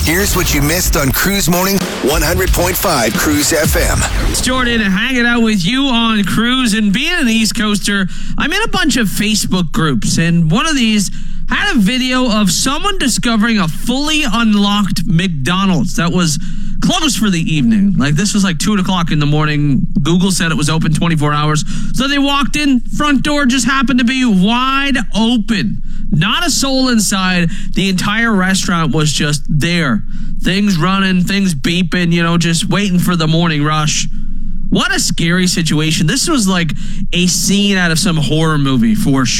Here's what you missed on Cruise Morning, 100.5 Cruise FM. It's Jordan hanging out with you on Cruise, and being an East Coaster, I'm in a bunch of Facebook groups, and one of these had a video of someone discovering a fully unlocked McDonald's that was closed for the evening. Like, this was like 2 o'clock in the morning. Google said it was open 24 hours. So they walked in, front door just happened to be wide open. Not a soul inside. The entire restaurant was just there. Things running, things beeping, just waiting for the morning rush. What a scary situation. This was like a scene out of some horror movie for sure.